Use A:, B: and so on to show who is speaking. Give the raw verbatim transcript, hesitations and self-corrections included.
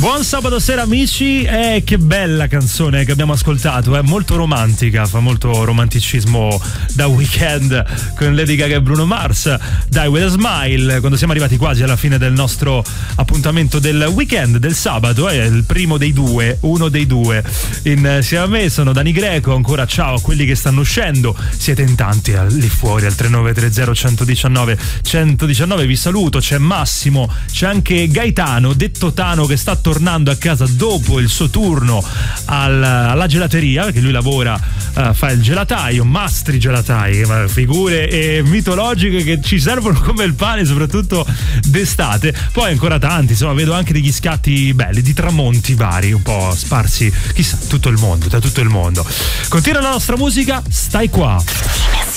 A: Buon sabato sera amici, eh, che bella canzone che abbiamo ascoltato, è molto romantica, fa molto romanticismo da Weekend con Lady Gaga e Bruno Mars. Die With A Smile, quando siamo arrivati quasi alla fine del nostro appuntamento del weekend, del sabato, è il primo dei due, uno dei due. Insieme a me sono Dani Greco, ancora ciao a quelli che stanno uscendo, siete in tanti lì fuori al tre nove tre zero uno uno nove uno uno nove, vi saluto, c'è Massimo, c'è anche Gaetano, detto Tano, che sta tornando a casa dopo il suo turno al, alla gelateria, perché lui lavora, uh, fa il gelataio, Mastri Gelatai, figure eh, mitologiche che ci servono come il pane, soprattutto d'estate. Poi ancora tanti, insomma, vedo anche degli scatti belli di tramonti vari, un po' sparsi, chissà, tutto il mondo, da tutto il mondo. Continua la nostra musica, stai qua.